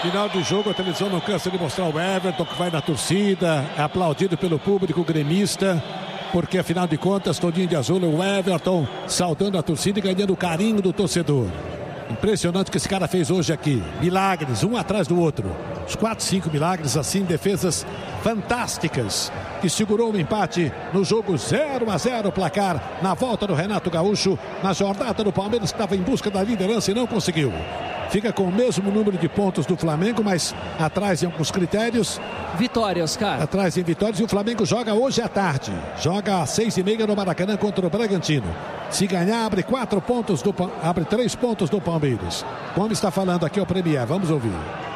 Final do jogo, a televisão não cansa de mostrar o Everton, que vai na torcida, é aplaudido pelo público gremista, porque afinal de contas, todinho de azul, é o Everton saudando a torcida e ganhando o carinho do torcedor. Impressionante o que esse cara fez hoje aqui. Milagres, um atrás do outro. Os 4, 5 milagres, assim, defesas fantásticas, que segurou o empate no jogo 0-0, placar na volta do Renato Gaúcho, na jornada do Palmeiras, que estava em busca da liderança e não conseguiu. Fica com o mesmo número de pontos do Flamengo, mas atrás em alguns critérios. Vitória, Oscar. Atrás em vitórias, e o Flamengo joga hoje à tarde. Joga às 6h30 no Maracanã contra o Bragantino. Se ganhar, abre 3 pontos do Palmeiras. Como está falando aqui o Premier, vamos ouvir.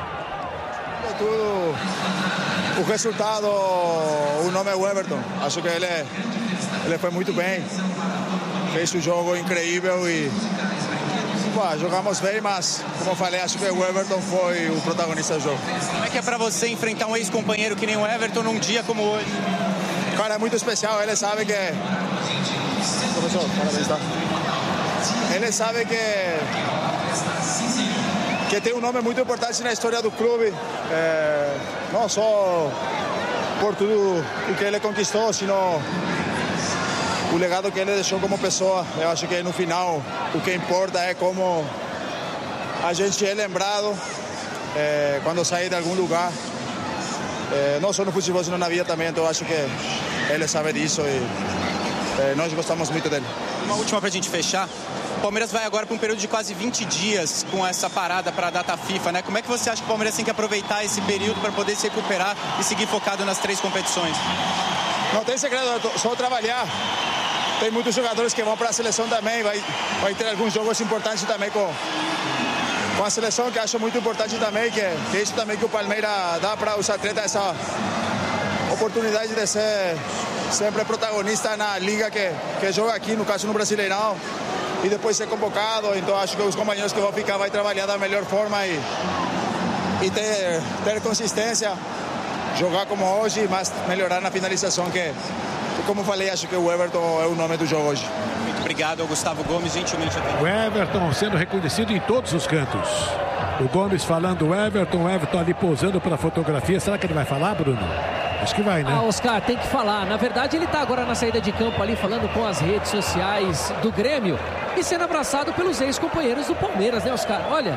O resultado, o nome é o Everton. Acho que ele foi muito bem. Fez um jogo incrível e jogamos bem, mas, como eu falei, acho que o Everton foi o protagonista do jogo. Como é que é para você enfrentar um ex-companheiro que nem o Everton num dia como hoje? Cara, é muito especial. Ele sabe que... Professor, parabéns, tá? Ele sabe que tem um nome muito importante na história do clube. Não só por tudo o que ele conquistou, sino o legado que ele deixou como pessoa. Eu acho que no final o que importa é como a gente é lembrado quando sai de algum lugar, não só no futebol, sino na vida também. Então eu acho que ele sabe disso e nós gostamos muito dele. Uma última para a gente fechar. O Palmeiras vai agora para um período de quase 20 dias com essa parada para a data FIFA, né? Como é que você acha que o Palmeiras tem que aproveitar esse período para poder se recuperar e seguir focado nas 3 competições? Não tem segredo, só trabalhar. Tem muitos jogadores que vão para a seleção também, vai ter alguns jogos importantes também com a seleção, que acho muito importante também, que é isso também que o Palmeiras dá para os atletas, essa oportunidade de ser sempre protagonista na liga que joga aqui, no caso no Brasileirão, e depois ser convocado. Então acho que os companheiros que vão ficar vai trabalhar da melhor forma e ter consistência, jogar como hoje, mas melhorar na finalização, que como falei, acho que o Everton é o nome do jogo hoje. Muito obrigado ao Gustavo Gomes, gentilmente atendido. O Everton sendo reconhecido em todos os cantos. O Gomes falando o Everton ali posando para a fotografia. Será que ele vai falar, Bruno? Acho que vai, né? Oscar, tem que falar. Na verdade, ele está agora na saída de campo ali, falando com as redes sociais do Grêmio e sendo abraçado pelos ex-companheiros do Palmeiras, né, Oscar? Olha,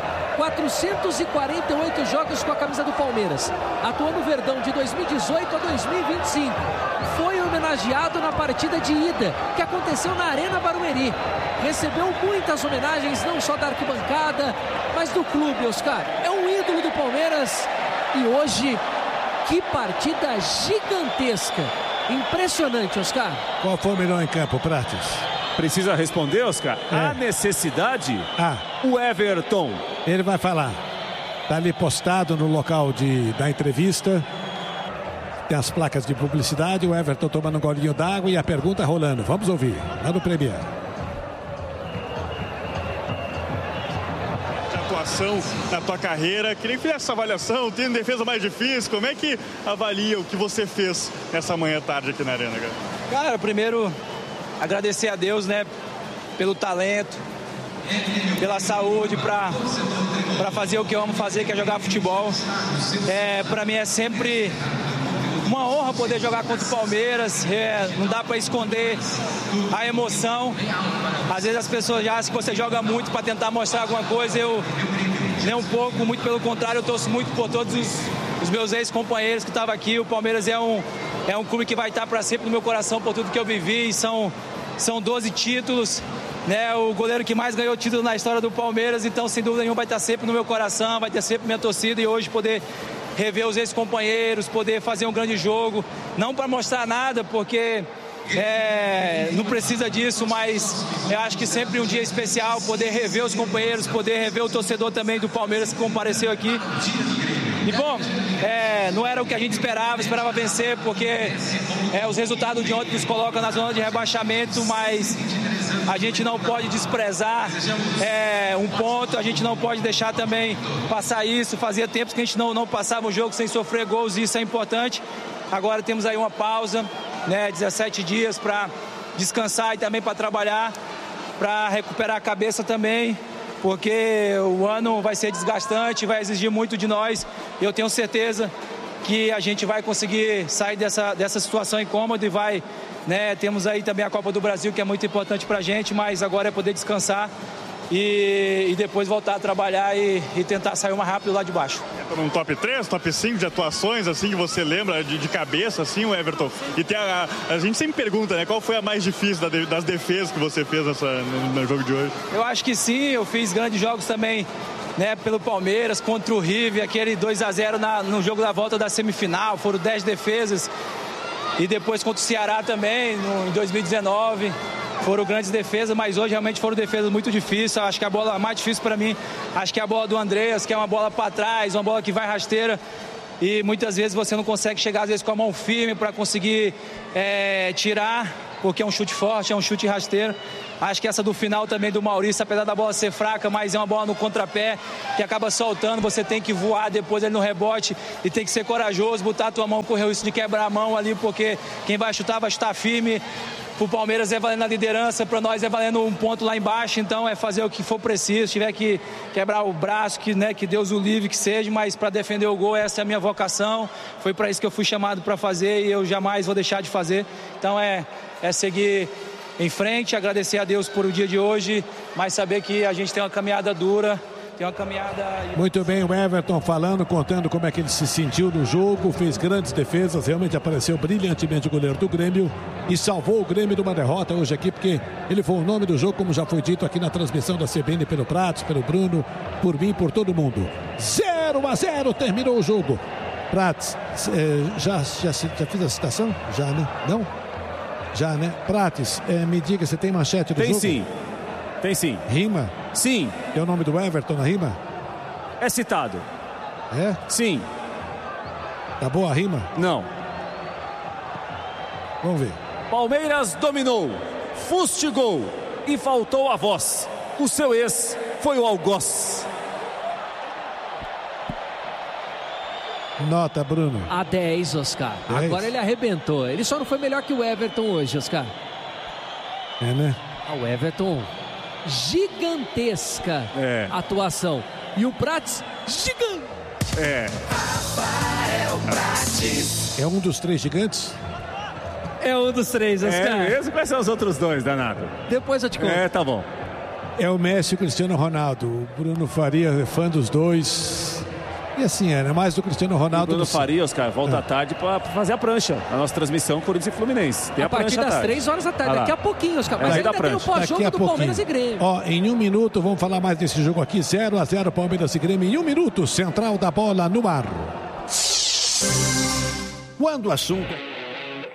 448 jogos com a camisa do Palmeiras. Atuou no Verdão de 2018 a 2025. Foi homenageado na partida de ida, que aconteceu na Arena Barueri. Recebeu muitas homenagens, não só da arquibancada, mas do clube, Oscar. É um ídolo do Palmeiras e hoje... Que partida gigantesca. Impressionante, Oscar. Qual foi o melhor em campo, Prates? Precisa responder, Oscar? A necessidade? O Everton. Ele vai falar. Está ali postado no local da entrevista. Tem as placas de publicidade. O Everton tomando um golinho d'água e a pergunta rolando. Vamos ouvir. Lá no Premier. Na tua carreira, queria que fizesse essa avaliação, tendo defesa mais difícil, como é que avalia o que você fez nessa manhã tarde aqui na Arena, cara? Cara, primeiro agradecer a Deus, né, pelo talento, pela saúde, para fazer o que eu amo fazer, que é jogar futebol. Para mim é sempre uma honra poder jogar contra o Palmeiras, não dá para esconder a emoção. Às vezes as pessoas já acham que você joga muito para tentar mostrar alguma coisa, eu nem um pouco, muito pelo contrário, eu torço muito por todos os meus ex-companheiros que estavam aqui. O Palmeiras é um clube que vai estar para sempre no meu coração por tudo que eu vivi, são 12 títulos, né? O goleiro que mais ganhou título na história do Palmeiras, então sem dúvida nenhuma vai estar sempre no meu coração, vai ter sempre minha torcida, e hoje poder rever os ex-companheiros, poder fazer um grande jogo, não para mostrar nada, porque não precisa disso, mas eu acho que sempre um dia especial, poder rever os companheiros, poder rever o torcedor também do Palmeiras que compareceu aqui. E bom, não era o que a gente esperava vencer, porque os resultados de ontem nos colocam na zona de rebaixamento, mas a gente não pode desprezar um ponto, a gente não pode deixar também passar isso. Fazia tempos que a gente não passava um jogo sem sofrer gols, e isso é importante. Agora temos aí uma pausa, né, 17 dias para descansar e também para trabalhar, para recuperar a cabeça também. porque o ano vai ser desgastante, vai exigir muito de nós. Eu tenho certeza que a gente vai conseguir sair dessa situação incômoda e vai, né, temos aí também a Copa do Brasil, que é muito importante pra gente, mas agora é poder descansar e depois voltar a trabalhar e tentar sair o mais rápido lá de baixo. Num top 3, top 5 de atuações, assim, que você lembra de cabeça, assim, o Everton? E tem a gente sempre pergunta, né, qual foi a mais difícil das defesas que você fez no jogo de hoje? Eu acho que sim, eu fiz grandes jogos também, né, pelo Palmeiras, contra o River, aquele 2-0 no jogo da volta da semifinal, foram 10 defesas. E depois contra o Ceará também, em 2019, foram grandes defesas, mas hoje realmente foram defesas muito difíceis. Acho que a bola mais difícil para mim, acho que é a bola do Andreas, que é uma bola para trás, uma bola que vai rasteira. E muitas vezes você não consegue chegar, às vezes, com a mão firme para conseguir tirar, porque é um chute forte, é um chute rasteiro. Acho que essa do final também do Maurício, apesar da bola ser fraca, mas é uma bola no contrapé, que acaba soltando, você tem que voar depois ali no rebote e tem que ser corajoso, botar a tua mão, correr o risco de quebrar a mão ali, porque quem vai chutar firme. Pro Palmeiras é valendo a liderança, para nós é valendo um ponto lá embaixo, então é fazer o que for preciso, se tiver que quebrar o braço, que Deus o livre que seja, mas para defender o gol, essa é a minha vocação, foi para isso que eu fui chamado para fazer e eu jamais vou deixar de fazer, então é seguir em frente, agradecer a Deus por o dia de hoje, mas saber que a gente tem uma caminhada dura, tem uma caminhada... Muito bem, o Everton falando, contando como é que ele se sentiu no jogo, fez grandes defesas, realmente apareceu brilhantemente o goleiro do Grêmio e salvou o Grêmio de uma derrota hoje aqui, porque ele foi o nome do jogo, como já foi dito aqui na transmissão da CBN pelo Pratos, pelo Bruno, por mim, por todo mundo. 0-0, terminou o jogo. Pratos, já fiz a citação? Já, né? Não? Já, né? Prates, me diga, você tem manchete do jogo? Tem sim. Rima? Sim. É o nome do Everton na rima? É citado. É? Sim. Tá boa a rima? Não. Vamos ver. Palmeiras dominou, fustigou e faltou a voz. O seu ex foi o algoz. Nota, Bruno. A 10, Oscar. 10. Agora ele arrebentou. Ele só não foi melhor que o Everton hoje, Oscar. É, né? O Everton, gigantesca atuação. E o Prates, gigante. É um dos 3 gigantes? É um dos 3, Oscar. É mesmo? Quais são os outros 2, danado? Depois eu te conto. Tá bom. É o Messi e o Cristiano Ronaldo. O Bruno Faria é fã dos dois. E assim, é mais do Cristiano Ronaldo. O Bruno Faria, Oscar, volta à tarde para fazer a prancha. A nossa transmissão Corinthians e Fluminense. Tem a partir das 3 horas da tarde. Daqui a pouquinho, Oscar. Mas ainda tem o pós-jogo do Palmeiras e Grêmio. Ó, em 1 minuto, vamos falar mais desse jogo aqui. 0-0 Palmeiras e Grêmio. Em 1 minuto, central da bola no ar. Quando o assunto...